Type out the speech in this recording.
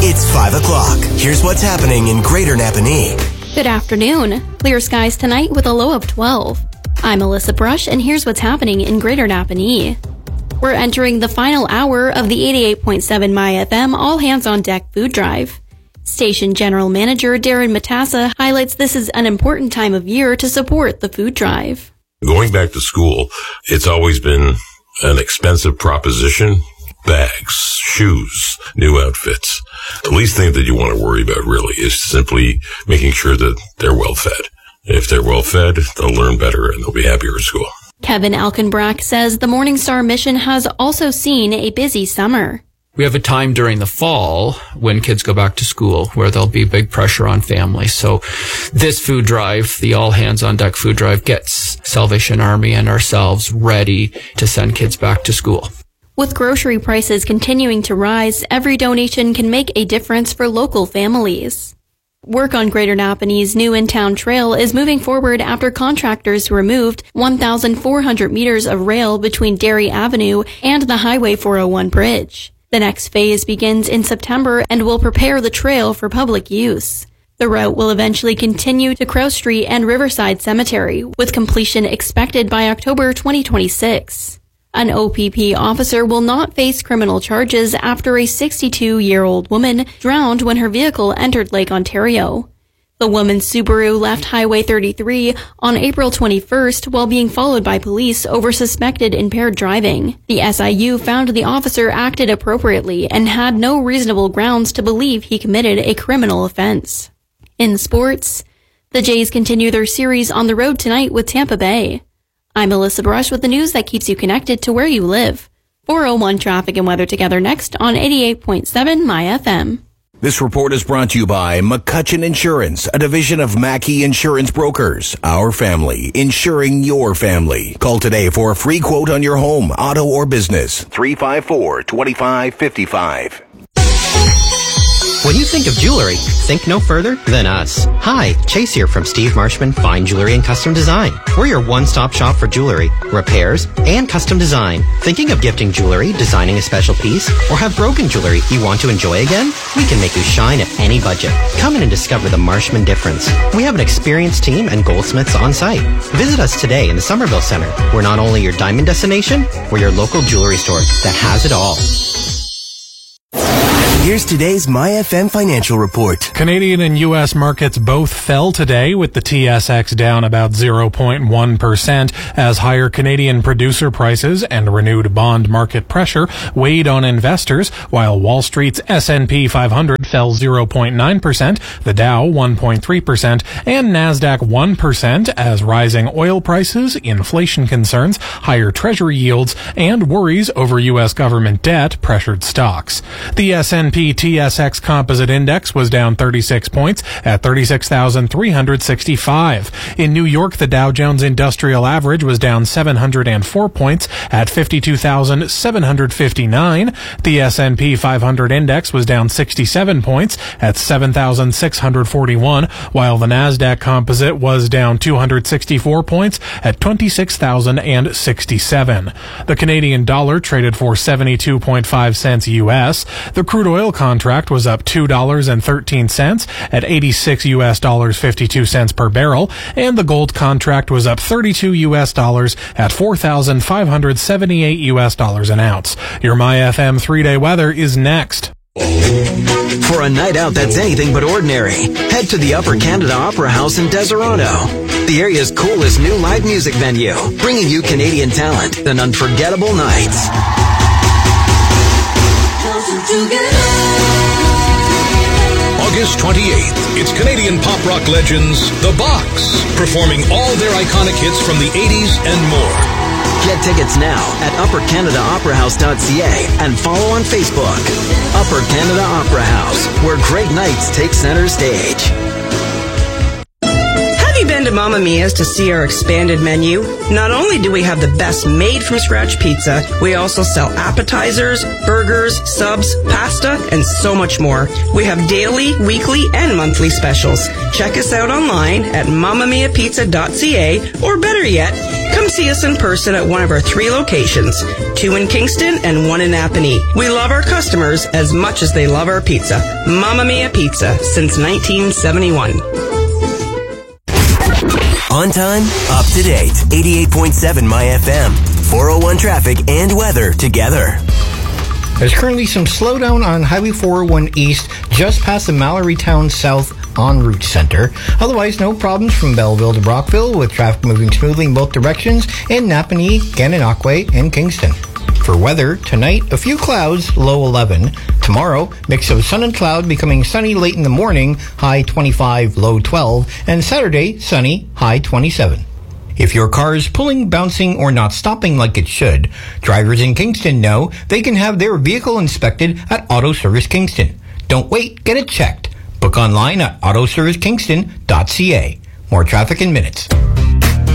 It's 5 o'clock. Here's what's happening in Greater Napanee. Good afternoon. Clear skies tonight with a low of 12. I'm Alyssa Brush, and here's what's happening in Greater Napanee. We're entering the final hour of the 88.7 My FM All Hands on Deck food drive. Station General Manager Darren Matassa highlights this is an important time of year to support the food drive. Going back to school, it's always been an expensive proposition. Bags, shoes, new outfits. The least thing that you want to worry about really is simply making sure that they're well fed. If they're well fed, they'll learn better and they'll be happier at school. Kevin Alkenbrack says the Morningstar mission has also seen a busy summer. We have a time during the fall when kids go back to school where there'll be big pressure on families. So this food drive, the All Hands on Deck food drive, gets Salvation Army and ourselves ready to send kids back to school. With grocery prices continuing to rise, every donation can make a difference for local families. Work on Greater Napanee's new in-town trail is moving forward after contractors removed 1,400 meters of rail between Derry Avenue and the Highway 401 bridge. The next phase begins in September and will prepare the trail for public use. The route will eventually continue to Crow Street and Riverside Cemetery, with completion expected by October 2026. An OPP officer will not face criminal charges after a 62-year-old woman drowned when her vehicle entered Lake Ontario. The woman's Subaru left Highway 33 on April 21st while being followed by police over suspected impaired driving. The SIU found the officer acted appropriately and had no reasonable grounds to believe he committed a criminal offense. In sports, the Jays continue their series on the road tonight with Tampa Bay. I'm Alyssa Brush with the news that keeps you connected to where you live. 401 traffic and weather together next on 88.7 My FM. This report is brought to you by McCutcheon Insurance, a division of Mackey Insurance Brokers. Our family, insuring your family. Call today for a free quote on your home, auto, or business. 354-2555. When you think of jewelry, think no further than us. Hi, Chase here from Steve Marshman Fine Jewelry and Custom Design. We're your one-stop shop for jewelry, repairs, and custom design. Thinking of gifting jewelry, designing a special piece, or have broken jewelry you want to enjoy again? We can make you shine at any budget. Come in and discover the Marshman difference. We have an experienced team and goldsmiths on site. Visit us today in the Somerville Center. We're not only your diamond destination, we're your local jewelry store that has it all. Here's today's My FM financial report. Canadian and U.S. markets both fell today, with the TSX down about 0.1% as higher Canadian producer prices and renewed bond market pressure weighed on investors, while Wall Street's S&P 500 fell 0.9%, the Dow 1.3%, and NASDAQ 1% as rising oil prices, inflation concerns, higher treasury yields, and worries over U.S. government debt pressured stocks. The S&P TSX Composite Index was down 36 points at 36,365. In New York, the Dow Jones Industrial Average was down 704 points at 52,759. The S&P 500 Index was down 67 points at 7,641, while the NASDAQ Composite was down 264 points at 26,067. The Canadian dollar traded for 72.5 cents U.S. The crude oil contract was up $2.13 at $86.52 per barrel, and the gold contract was up $32 at $4,578 an ounce. Your My FM 3-day weather is next. For a night out that's anything but ordinary, head to the Upper Canada Opera House in Deseronto, the area's coolest new live music venue, bringing you Canadian talent and unforgettable nights. August 28th, it's Canadian pop rock legends, The Box, performing all their iconic hits from the 80s and more. Get tickets now at uppercanadaoperahouse.ca and follow on Facebook. Upper Canada Opera House, where great nights take center stage. Have you been into Mamma Mia's to see our expanded menu. Not only do we have the best made-from-scratch pizza, we also sell appetizers, burgers, subs, pasta, and so much more. We have daily, weekly, and monthly specials. Check us out online at mamamiapizza.ca, or better yet, come see us in person at one of our 3 locations, 2 in Kingston and 1 in Napanee. We love our customers as much as they love our pizza. Mamma Mia Pizza, since 1971. On time, up to date. 88.7 My FM. 401 traffic and weather together. There's currently some slowdown on Highway 401 East just past the Mallory Town South en route center. Otherwise, no problems from Belleville to Brockville, with traffic moving smoothly in both directions in Napanee, Gananoque, and Kingston. For weather, tonight, a few clouds, low 11. Tomorrow, mix of sun and cloud, becoming sunny late in the morning, high 25, low 12. And Saturday, sunny, high 27. If your car is pulling, bouncing, or not stopping like it should, drivers in Kingston know they can have their vehicle inspected at Auto Service Kingston. Don't wait, get it checked. Book online at autoservicekingston.ca. More traffic in minutes.